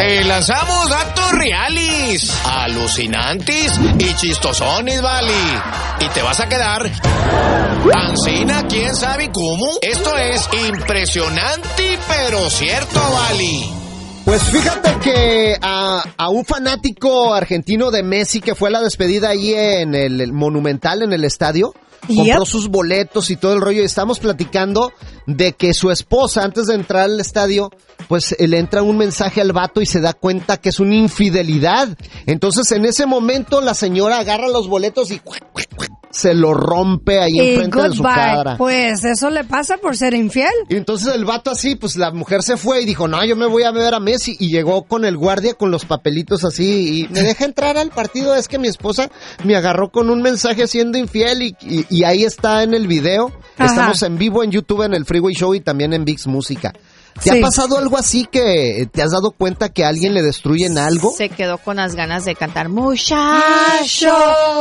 Te lanzamos datos reales, alucinantes y chistosones, vale. Y te vas a quedar ancina, quién sabe cómo. Esto es impresionante, pero cierto, vale. Pues fíjate que a un fanático argentino de Messi que fue a la despedida ahí en el Monumental, en el estadio, compró sus boletos y todo el rollo, y estamos platicando de que su esposa, antes de entrar al estadio, pues le entra un mensaje al vato y se da cuenta que es una infidelidad. Entonces en ese momento la señora agarra los boletos y se lo rompe ahí enfrente de su cara. Pues eso le pasa por ser infiel. Y entonces el vato así, pues la mujer se fue y dijo, no, yo me voy a ver a Messi. Y llegó con el guardia con los papelitos así y me deja entrar al partido. Es que mi esposa me agarró con un mensaje siendo infiel y ahí está en el video. Ajá. Estamos en vivo en YouTube, en el Freeway Show y también en VIX Música. ¿Te ha pasado algo así que te has dado cuenta que a alguien le destruyen algo? Se quedó con las ganas de cantar muchachos.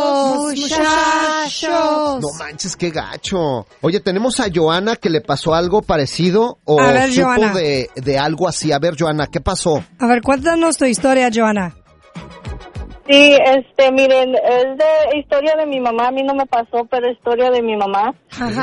No manches, qué gacho. Oye, tenemos a Joana que le pasó algo parecido o ver, supo Joana, de algo así. A ver, Joana, ¿qué pasó? A ver, cuéntanos tu historia, Joana. Sí, miren, es de historia de mi mamá. A mí no me pasó, pero es historia de mi mamá. Ajá.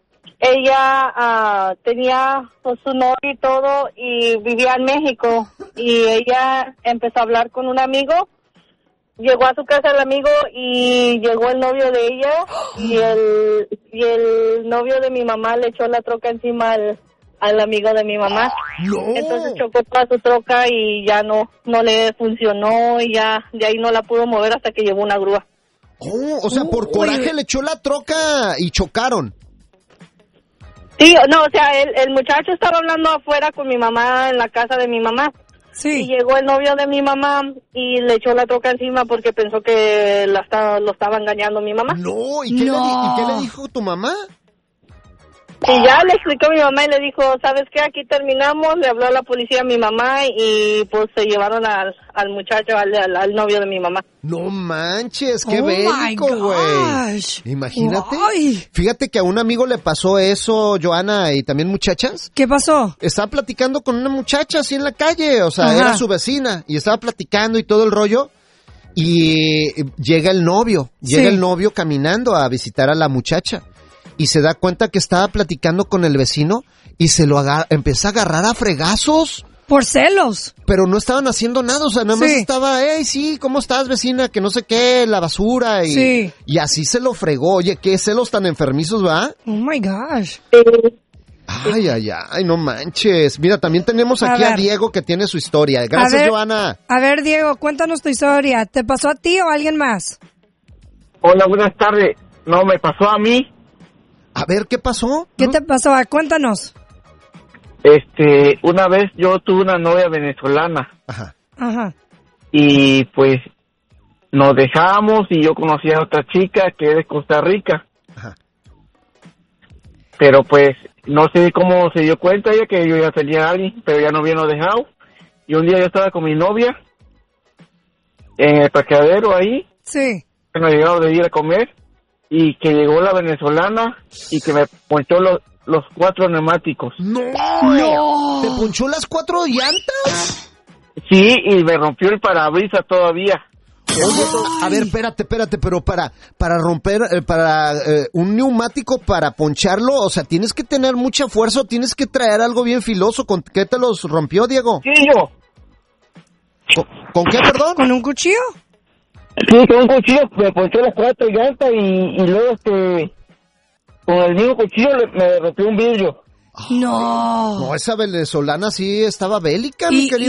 Ella tenía pues, su novio y todo y vivía en México y ella empezó a hablar con un amigo, llegó a su casa el amigo y llegó el novio de ella y el novio de mi mamá le echó la troca encima al amigo de mi mamá. No. Entonces chocó toda su troca y ya no le funcionó y ya de ahí no la pudo mover hasta que llevó una grúa. Oh, o sea, por coraje le echó la troca y chocaron. Sí, no, o sea, el muchacho estaba hablando afuera con mi mamá en la casa de mi mamá. Sí. Y llegó el novio de mi mamá y le echó la troca encima porque pensó que lo estaba engañando mi mamá. No, ¿y qué le dijo tu mamá? Y ya le explicó a mi mamá y le dijo, ¿sabes qué? Aquí terminamos. Le habló a la policía a mi mamá y pues se llevaron al muchacho, al novio de mi mamá. No manches, qué bélico, güey. Imagínate. Ay. Fíjate que a un amigo le pasó eso, Joana, y también muchachas. ¿Qué pasó? Estaba platicando con una muchacha así en la calle, o sea, Ajá. era su vecina, y estaba platicando y todo el rollo, y llega el novio caminando a visitar a la muchacha. Y se da cuenta que estaba platicando con el vecino y se lo empieza a agarrar a fregazos. Por celos. Pero no estaban haciendo nada, o sea, nada más estaba, hey, sí, ¿cómo estás, vecina? Que no sé qué, la basura. Y así se lo fregó. Oye, qué celos tan enfermizos, ¿va? Oh, my gosh. Ay, no manches. Mira, también tenemos aquí a Diego que tiene su historia. Gracias, Joana. A ver, Diego, cuéntanos tu historia. ¿Te pasó a ti o a alguien más? Hola, buenas tardes. No, me pasó a mí. A ver, ¿qué pasó? ¿Qué te pasó? Cuéntanos. Una vez yo tuve una novia venezolana. Ajá. Y pues nos dejamos y yo conocí a otra chica que es de Costa Rica. Ajá. Pero pues no sé cómo se dio cuenta ella que yo ya tenía a alguien, pero ya no habíamos dejado. Y un día yo estaba con mi novia en el parqueadero ahí. Sí. Nos llegamos de ir a comer. Y que llegó la venezolana y que me ponchó los 4 neumáticos. ¡No! ¿Te ponchó las 4 llantas? Sí, y me rompió el parabrisas todavía. Oye, a ver, espérate, pero para romper, un neumático, para poncharlo, o sea, tienes que tener mucha fuerza o tienes que traer algo bien filoso. ¿Con qué te los rompió, Diego? Cuchillo. ¿Con qué, perdón? ¿Con un cuchillo? Sí, con un cuchillo me ponchó las 4 llantas y luego con el mismo cuchillo me rompió un vidrio. No. No, esa venezolana sí estaba bélica, mi querido.